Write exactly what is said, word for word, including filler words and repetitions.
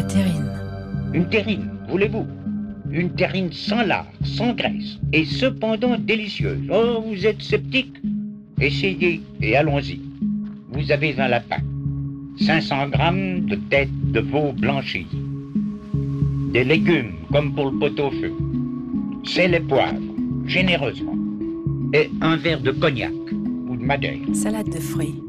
terrine. Une terrine, voulez-vous? Une terrine sans lard, sans graisse, et cependant délicieuse. Oh, vous êtes sceptique? Essayez et allons-y. Vous avez un lapin. cinq cents grammes de tête de veau blanchie. Des légumes, comme pour le pot-au-feu. Sel et poivre, généreusement. Et un verre de cognac ou de madère. Salade de fruits.